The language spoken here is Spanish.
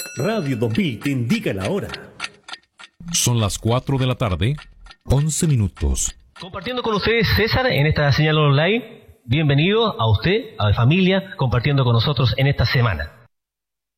Radio 2000 te indica la hora. Son las 4 de la tarde, 11 minutos. Compartiendo con ustedes, César, en esta señal online. Bienvenido a usted, a la familia, compartiendo con nosotros en esta semana.